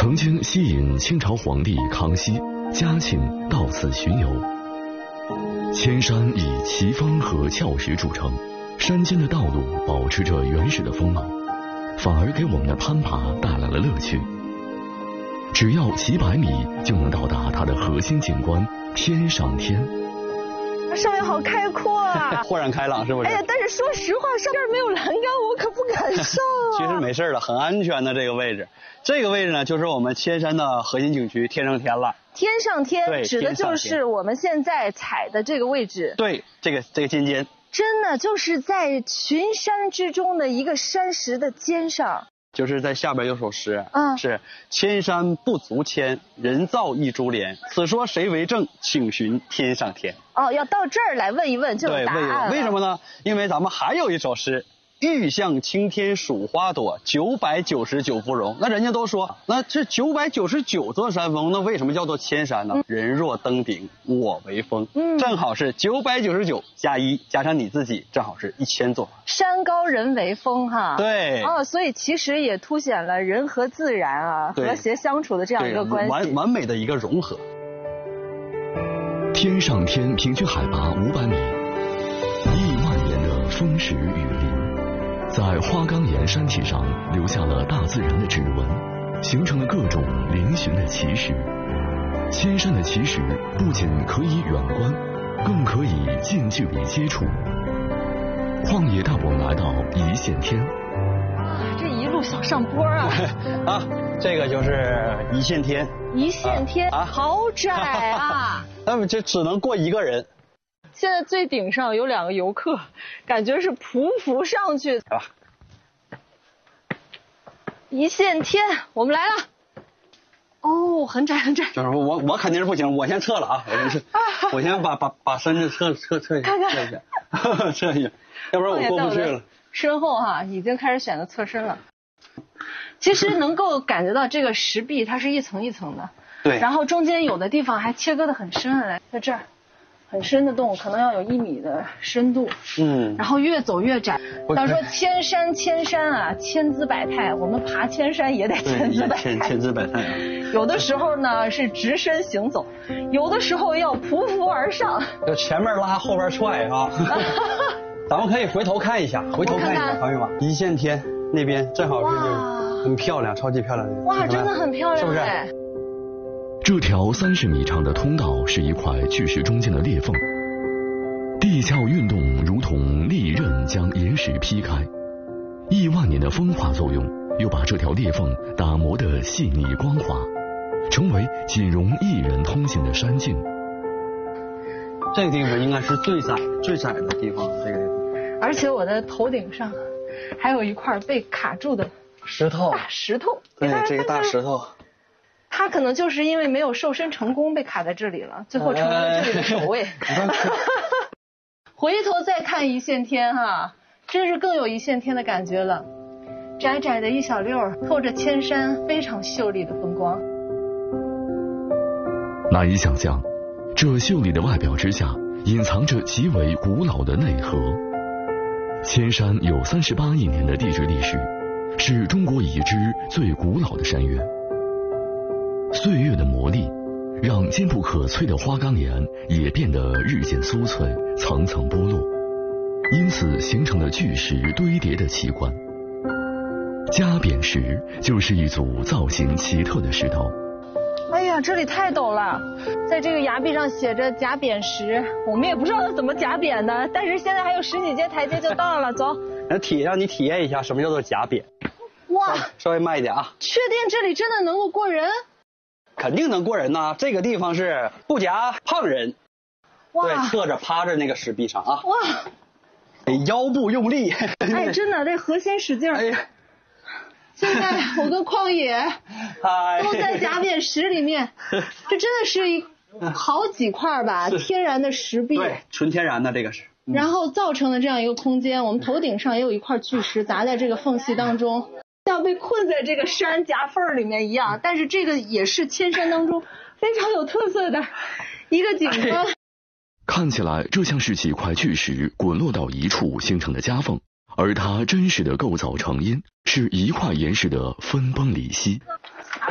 曾经吸引清朝皇帝康熙、嘉庆到此巡游。千山以奇峰和峭石著称，山间的道路保持着原始的风貌，反而给我们的攀爬带来了乐趣。只要几百米就能到达它的核心景观天上天。 上面好开阔啊， 豁然开朗，是不是？ 哎呀，但是说实话，上边没有栏杆，我可不敢上啊。 其实没事的，很安全的这个位置。这个位置呢，就是我们千山的核心景区天上天了。 天上天对指的就是我们现在踩的这个位置。 对，这个尖尖。 真的就是在群山之中的一个山石的尖上。 就是在下边有首诗，是千山不足千，人造一珠帘。此说谁为证？请寻天上天。 哦，要到这儿来问一问就有答案了。 对，问一问，为什么呢？因为咱们还有一首诗。欲向青天数花朵，999不容。那人家都说，那这999座山峰，那为什么叫做千山呢？人若登顶，我为峰。正好是999加1加上你自己，正好是1000座。 山高人为峰哈。 对。 哦，所以其实也凸显了人和自然啊和谐相处的这样一个关系， 完美的一个融合。 天上天平均海拔500米，1万年的风蚀雨林。在花岗岩山体上留下了大自然的指纹，形成了各种嶙峋的奇石。千山的奇石不仅可以远观，更可以近距离接触。旷野带我们来到一线天。 这一路小上坡啊！ 这个就是一线天。 一线天，好窄啊！ 那么就只能过一个人。 现在最顶上有2个游客，感觉是匍匐上去。 来吧， 一线天，我们来了。哦，很窄很窄。 就是我肯定是不行，我先撤了啊！我先把身子撤一下，撤一下，要不然我过不去了。 身后已经开始选择侧身了。其实能够感觉到这个石壁它是一层一层的， 对。 然后中间有的地方还切割得很深来，在这儿。很深的洞，可能要有1米的深度。然后越走越窄。他说千山啊，千姿百态，我们爬千山也得千姿百态。 千姿百态。 有的时候呢是直身行走，有的时候要匍匐而上。 就前面拉后边踹啊！咱们可以回头看一下，朋友们，一线天那边正好是很漂亮，超级漂亮的。 哇，真的很漂亮， 是不是？ 这条30米长的通道是一块巨石中间的裂缝，地壳运动如同利刃将岩石劈开，1万年的风化作用又把这条裂缝打磨得细腻光滑，成为仅容1人通行的山径。 这个地方应该是最窄的地方，这个地方。 而且我的头顶上还有一块被卡住的石头， 大石头。 对，这个大石头。 他可能就是因为没有瘦身成功被卡在这里了，最后成为了这里的守卫。回头再看一线天真是更有一线天的感觉了。窄窄的一小溜透着千山非常秀丽的风光。 难以想象，这秀丽的外表之下隐藏着极为古老的内核。千山有38亿年的地质历史，是中国已知最古老的山岳。岁月的磨砺，让坚不可摧的花岗岩也变得日渐酥脆，层层剥落，因此形成了巨石堆叠的奇观。夹扁石就是一组造型奇特的石头。 哎呀，这里太陡了，在这个崖壁上写着夹扁石，我们也不知道怎么夹扁的，但是现在还有10几阶台阶就到了，走。 让你体验一下什么叫做夹扁。 哇， 稍微慢一点啊。 确定这里真的能够过人？ 肯定能过人呐，这个地方是不夹胖人。哇，对，侧着趴着那个石壁上啊。哇，腰部用力。 哎，真的，这核心使劲。哎呀，现在我跟旷野都在夹扁石里面，这真的是好几块吧，天然的石壁。 对，纯天然的这个是。 然后造成了这样一个空间，我们头顶上也有一块巨石砸在这个缝隙当中。像被困在这个山夹缝里面一样，但是这个也是千山当中非常有特色的一个景观。 看起来这像是几块巨石滚落到一处形成的夹缝，而它真实的构造成因是一块岩石的分崩离析。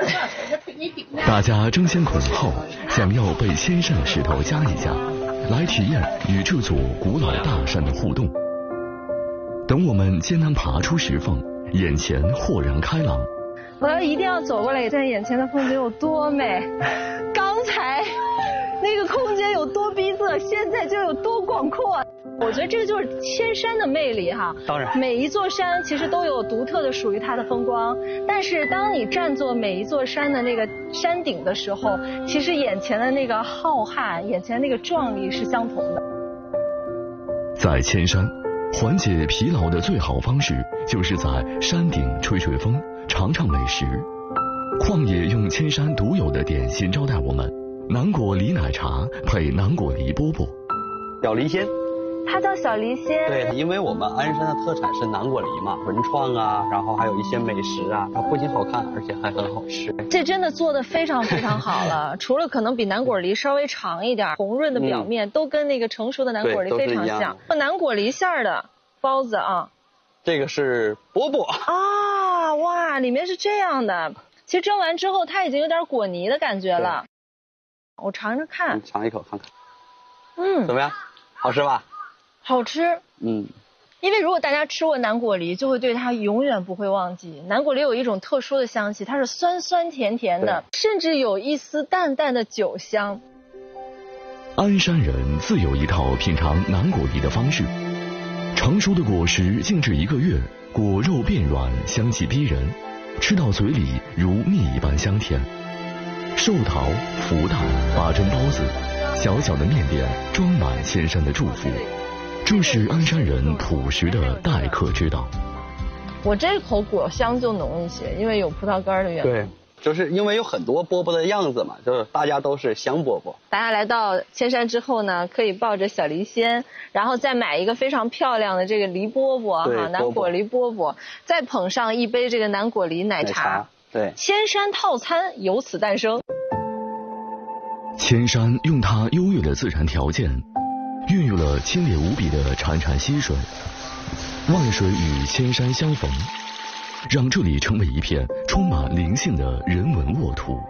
大家争先恐后，想要被千山的石头夹一夹，来体验与这座古老大山的互动。等我们艰难爬出石缝，眼前豁然开朗。 我要一定要走过来，在眼前的风景有多美，刚才那个空间有多逼仄，现在就有多广阔。我觉得这个就是千山的魅力哈。 当然， 每一座山其实都有独特的属于它的风光，但是当你站坐每一座山的那个山顶的时候，其实眼前的那个浩瀚，眼前的那个壮丽是相同的。 在千山，缓解疲劳的最好方式就是在山顶吹吹风，尝尝美食。旷野用千山独有的点心招待我们，南果梨奶茶配南果梨饽饽。 小梨仙， 它叫小梨仙。 对，因为我们鞍山的特产是南果梨嘛，文创啊，然后还有一些美食啊，它不仅好看，而且还很好吃。 这真的做得非常非常好了，除了可能比南果梨稍微长一点，红润的表面都跟那个成熟的南果梨非常像。南果梨馅儿的包子啊， 这个是饽饽啊，哇，里面是这样的。其实蒸完之后，它已经有点果泥的感觉了。我尝尝看， 你尝一口看看。怎么样？好吃吧？ 好吃。因为如果大家吃过南果梨，就会对它永远不会忘记。南果梨有一种特殊的香气，它是酸酸甜甜的，甚至有一丝淡淡的酒香。 鞍山人自有一套品尝南果梨的方式。成熟的果实静置1个月，果肉变软，香气逼人，吃到嘴里如蜜一般香甜。寿桃、福袋、八珍包子，小小的面点装满千山的祝福，这是鞍山人朴实的待客之道。 我这口果香就浓一些，因为有葡萄干的缘故。 对，就是因为有很多饽饽的样子嘛，就是大家都是香饽饽。 大家来到千山之后呢，可以抱着小梨仙，然后再买一个非常漂亮的这个梨饽饽哈，南果梨饽饽，再捧上一杯这个南果梨奶茶。 对， 千山套餐由此诞生。 千山用它优越的自然条件，孕育了清冽无比的潺潺溪水，万水与千山相逢，让这里成为一片充满灵性的人文沃土。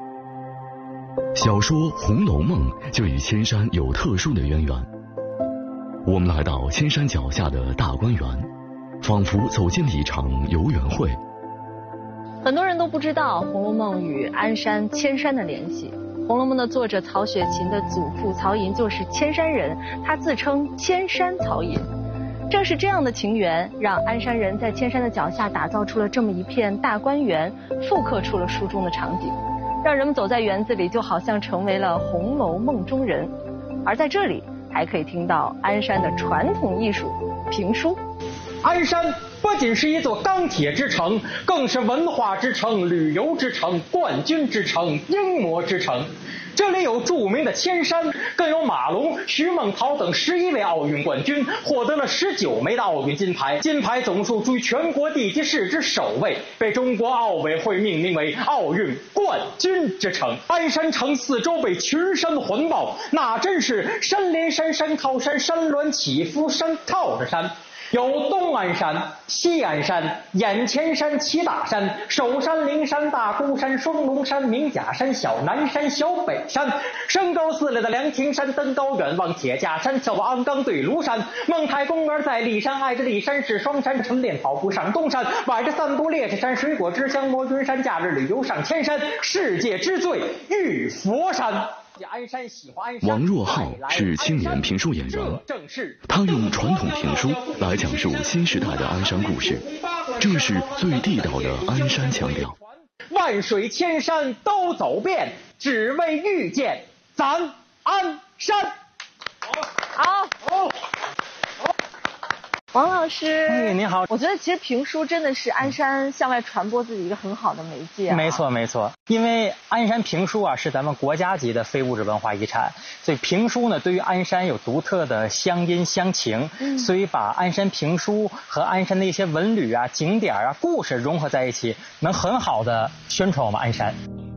小说《红楼梦》就与千山有特殊的渊源。我们来到千山脚下的大观园，仿佛走进了一场游园会。 很多人都不知道《红楼梦》与鞍山、千山的联系。《红楼梦》的作者曹雪芹的祖父曹寅就是千山人，他自称千山曹寅。正是这样的情缘，让鞍山人在千山的脚下打造出了这么一片大观园，复刻出了书中的场景，让人们走在园子里就好像成为了《红楼梦》中人。而在这里还可以听到鞍山的传统艺术评书。 鞍山不仅是一座钢铁之城，更是文化之城、旅游之城、冠军之城、英模之城。这里有著名的千山，更有马龙、徐梦桃等11位奥运冠军，获得了19枚的奥运金牌，金牌总数居全国地级市之首位，被中国奥委会命名为奥运冠军之城。鞍山城四周被群山环抱，那真是山连山、山靠山、山峦起伏、山靠着山。有东安山、西安山、眼前山、齐大山、首山、灵山、大孤山、双龙山、明甲山、小南山、小北山，山高4里的凉亭山，登高远望铁架山，眺望鞍钢对庐山。孟台公园在骊山，挨着骊山是双山，晨练跑步上东山，晚着散步猎石山，水果之乡摸云山，假日旅游上千山，世界之最玉佛山。 王若浩是青年评书演员，他用传统评书来讲述新时代的鞍山故事，这是最地道的鞍山腔调。 万水千山都走遍，只为遇见咱鞍山。 好。王老师， 您好。 我觉得其实评书真的是鞍山向外传播自己一个很好的媒介。 没错没错，因为鞍山评书啊是咱们国家级的非物质文化遗产，所以评书呢对于鞍山有独特的乡音乡情，所以把鞍山评书和鞍山的一些文旅啊、景点啊、故事融合在一起，能很好的宣传我们鞍山。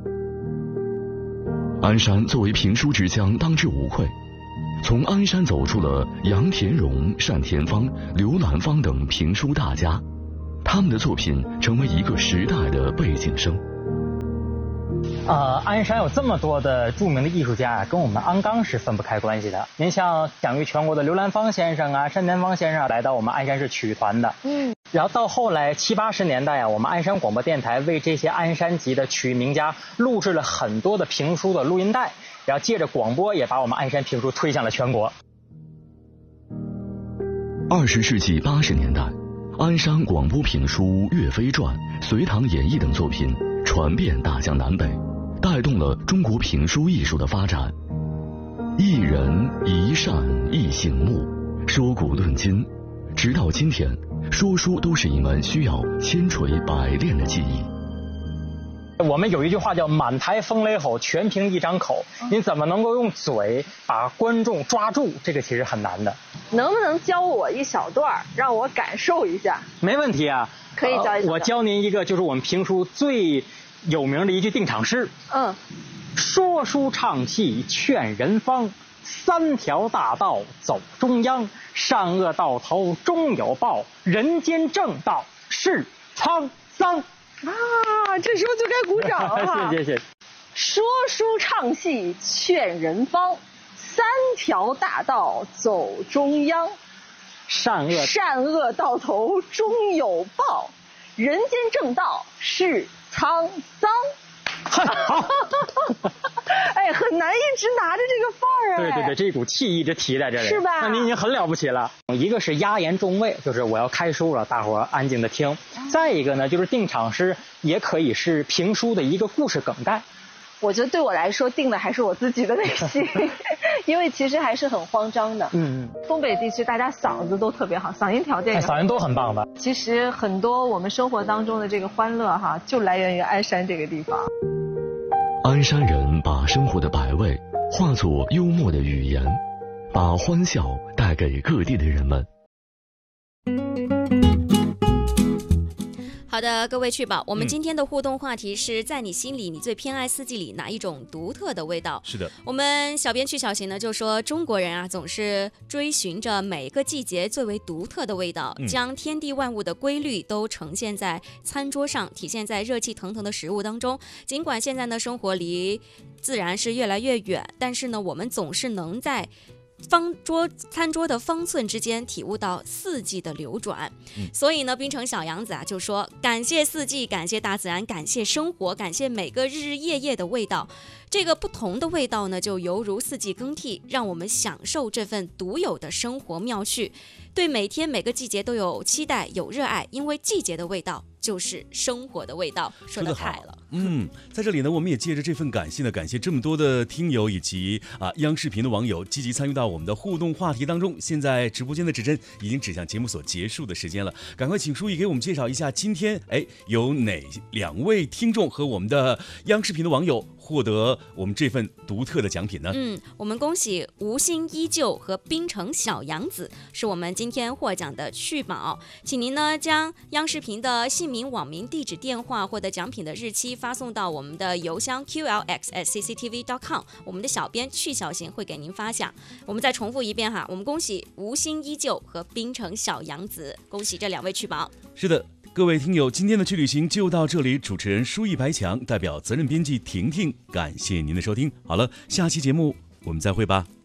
鞍山作为评书之乡，当之无愧。从鞍山走出了杨田荣、单田芳、刘兰芳等评书大家，他们的作品成为一个时代的背景声。 鞍山有这么多的著名的艺术家，跟我们鞍钢是分不开关系的。您像享誉全国的刘兰芳先生啊、单田芳先生来到我们鞍山市曲艺团的，然后到后来70、80年代啊，我们鞍山广播电台为这些鞍山籍的曲艺名家录制了很多的评书的录音带，然后借着广播也把我们鞍山评书推向了全国。 20世纪80年代，鞍山广播评书《岳飞传》《隋唐演义》等作品传遍大江南北，带动了中国评书艺术的发展。一人一扇一醒目，说古论今，直到今天，说书都是一门需要千锤百炼的技艺。 我们有一句话叫满台风雷吼，全凭一张口。你怎么能够用嘴把观众抓住？这个其实很难的。 能不能教我一小段，让我感受一下？ 没问题啊， 可以教一下。 我教您一个，就是我们评书最有名的一句定场诗。说书唱戏劝人方，3条大道走中央，善恶到头终有报，人间正道是沧桑。 这时候就该鼓掌了。 谢谢。 说书唱戏劝人方，3条大道走中央，善恶到头终有报，人间正道是沧桑。 好。 哎，很难一直拿着这个范儿。 对，这股气一直提在这里， 是吧？ 那您已经很了不起了。一个是压言重味，就是我要开书了，大伙儿安静的听。再一个呢，就是定场诗，也可以是评书的一个故事梗概。 我觉得对我来说，定的还是我自己的内心，因为其实还是很慌张的。东北地区大家嗓子都特别好，嗓音条件嗓音都很棒的。 其实很多我们生活当中的这个欢乐就来源于鞍山这个地方。 鞍山人把生活的百味化作幽默的语言，把欢笑带给各地的人们。 好的，各位趣宝，我们今天的互动话题是在你心里，你最偏爱四季里哪一种独特的味道？ 是的， 我们小编曲小行呢就说，中国人总是追寻着每个季节最为独特的味道，将天地万物的规律都呈现在餐桌上，体现在热气腾腾的食物当中。尽管现在呢生活离自然是越来越远，但是呢我们总是能在餐桌的方寸之间体悟到四季的流转。所以呢滨城小杨子就说，感谢四季，感谢大自然，感谢生活，感谢每个日日夜夜的味道。这个不同的味道呢就犹如四季更替，让我们享受这份独有的生活妙趣，对每天每个季节都有期待有热爱，因为季节的味道就是生活的味道。说得太了。 在这里呢，我们也借着这份感谢呢，感谢这么多的听友以及央视频的网友积极参与到我们的互动话题当中。现在直播间的指针已经指向节目所结束的时间了，赶快请书怡给我们介绍一下今天有哪2位听众和我们的央视频的网友获得我们这份独特的奖品呢？ 我们恭喜无心依旧和滨城小杨子是我们今天获奖的趣宝，请您呢将央视频的姓名、网名、地址、电话获得奖品的日期发送到我们的邮箱 qlx@cctv.com， 我们的小编曲小行会给您发响。我们再重复一遍我们恭喜无心依旧和滨城小杨子，恭喜这2位趣宝。 是的，各位听友，今天的去旅行就到这里，主持人舒逸白强代表责任编辑婷婷，感谢您的收听。好了，下期节目我们再会吧。